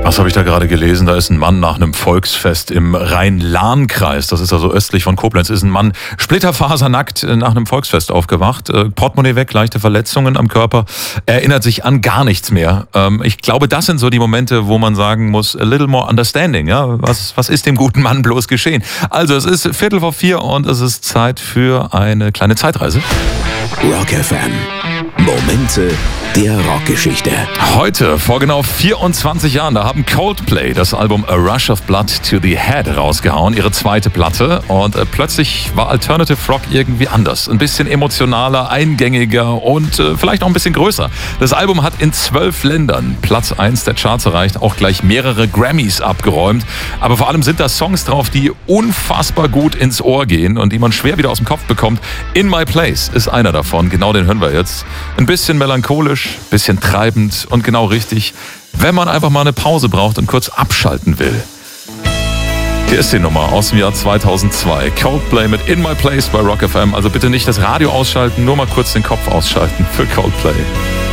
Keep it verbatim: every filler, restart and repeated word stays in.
Was habe ich da gerade gelesen? Da ist ein Mann nach einem Volksfest im Rhein-Lahn-Kreis, das ist also östlich von Koblenz, ist ein Mann splitterfasernackt nach einem Volksfest aufgewacht. Portemonnaie weg, leichte Verletzungen am Körper, erinnert sich an gar nichts mehr. Ich glaube, das sind so die Momente, wo man sagen muss, a little more understanding. Ja? Was, was ist dem guten Mann bloß geschehen? Also es ist Viertel vor vier und es ist Zeit für eine kleine Zeitreise. Rock F M. Momente der Rockgeschichte. Heute, vor genau vierundzwanzig Jahren, da haben Coldplay das Album A Rush of Blood to the Head rausgehauen, ihre zweite Platte. Und äh, plötzlich war Alternative Rock irgendwie anders. Ein bisschen emotionaler, eingängiger und äh, vielleicht auch ein bisschen größer. Das Album hat in zwölf Ländern Platz eins der Charts erreicht, auch gleich mehrere Grammys abgeräumt. Aber vor allem sind da Songs drauf, die unfassbar gut ins Ohr gehen und die man schwer wieder aus dem Kopf bekommt. In My Place ist einer davon, genau den hören wir jetzt. Ein bisschen melancholisch, bisschen treibend und genau richtig, wenn man einfach mal eine Pause braucht und kurz abschalten will. Hier ist die Nummer aus dem Jahr zweitausendzwei. Coldplay mit In My Place bei Rock F M. Also bitte nicht das Radio ausschalten, nur mal kurz den Kopf ausschalten für Coldplay.